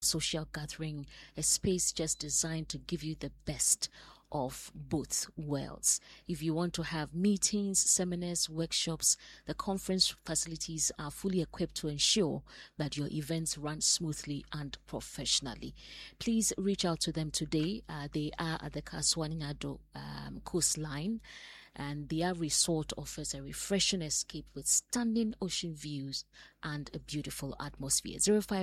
social gathering, a space just designed to give you the best of both worlds. If you want to have meetings, seminars, workshops, the conference facilities are fully equipped to ensure that your events run smoothly and professionally. Please reach out to them today. They are at the Kaswaningado coastline, and their resort offers a refreshing escape with stunning ocean views and a beautiful atmosphere.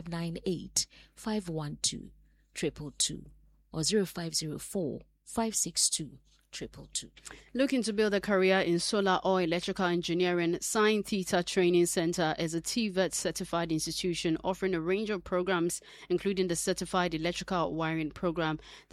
0598 512 222 or 0504 562 222. Looking to build a career in solar or electrical engineering, Sign Theta Training Center is a TVET certified institution offering a range of programs, including the Certified Electrical Wiring Program, the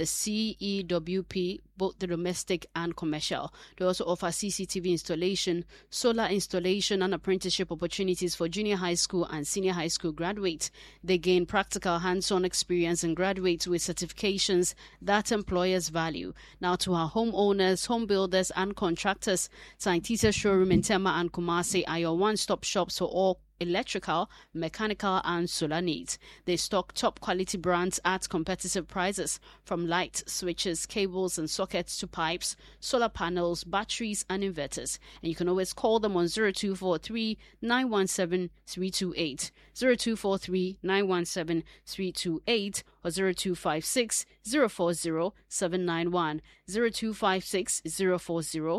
CEWP, both the domestic and commercial. They also offer CCTV installation, solar installation, and apprenticeship opportunities for junior high school and senior high school graduates. They gain practical hands-on experience and graduate with certifications that employers value. Now to our homeowners, home builders, and contractors, Sign Theta Showroom in Tema and Kumasi are your one-stop shops for all electrical, mechanical, and solar needs. They stock top quality brands at competitive prices, from light switches, cables and sockets to pipes, solar panels, batteries and inverters. And you can always call them on 0243 917 328, 0243 917 328 or 0256 040 791, 0256 040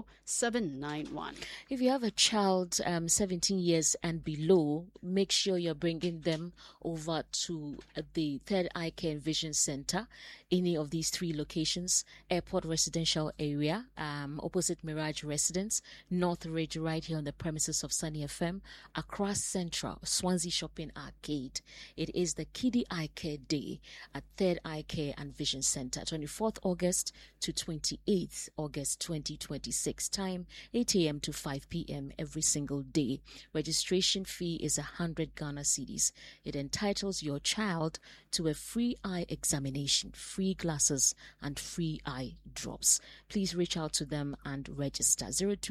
791. If you have a child 17 years and below, make sure you're bringing them over to the Third Eye Care and Vision Center, any of these three locations: Airport Residential Area, opposite Mirage Residence, North Ridge, right here on the premises of Sunny FM, Accra Central, Swansea Shopping Arcade. It is the Kiddie Eye Care Day at Third Eye Care and Vision Center, 24th August to 28th August 2026. Time 8 a.m. to 5 p.m. every single day. Registration fee is 100 Ghana cedis. It entitles your child to a free eye examination, free glasses, and free eye drops. Please reach out to them and register.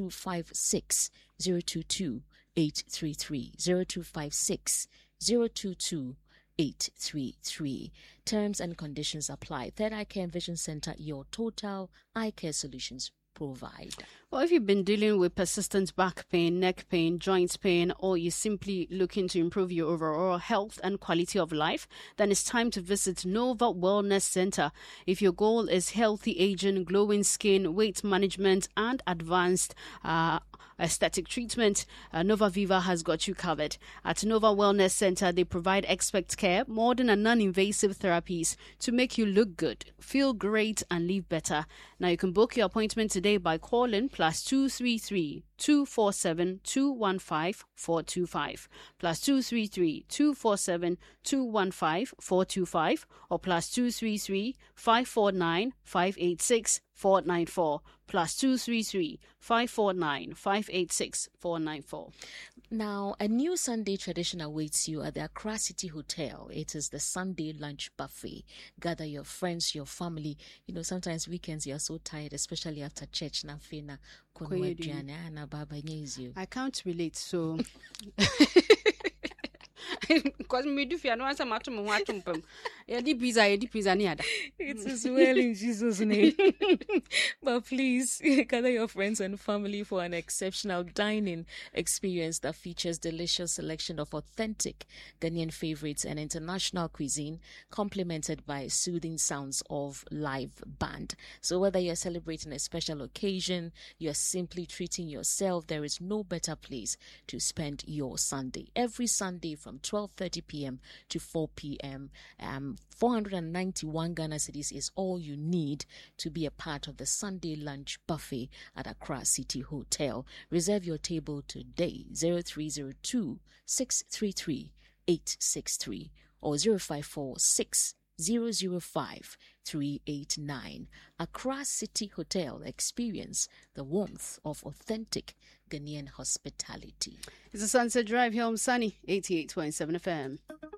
0256 022 833, 0256 022 833. Terms and conditions apply. Third Eye Care and Vision Center, your total eye care solutions provider. Well, if you've been dealing with persistent back pain, neck pain, joint pain, or you're simply looking to improve your overall health and quality of life, then it's time to visit Nova Wellness Center. If your goal is healthy aging, glowing skin, weight management, and advanced aesthetic treatment, Nova Viva has got you covered. At Nova Wellness Center, they provide expert care, modern and non-invasive therapies to make you look good, feel great, and live better. Now you can book your appointment today by calling +233 247 215 425, +233 247 215 425, or +233 549 586 494, +233 549 586 494. Now, a new Sunday tradition awaits you at the Accra City Hotel. It is the Sunday lunch buffet. Gather your friends, your family. You know, sometimes weekends you are so tired, especially after church. I can't relate, so because me do fear no answer matum It is well in Jesus' name. But please gather your friends and family for an exceptional dining experience that features delicious selection of authentic Ghanaian favorites and international cuisine, complemented by soothing sounds of live band. So whether you're celebrating a special occasion, you're simply treating yourself, there is no better place to spend your Sunday. Every Sunday from 12:30 p.m. to 4 p.m. 491 Ghana cedis is all you need to be a part of the Sunday lunch buffet at Accra City Hotel. Reserve your table today, 0302 633 863 or 0546 005 389. Accra City Hotel. Experience the warmth of authentic Ghanaian hospitality. It's a Sunset Drive here on Sunny 88.7 FM.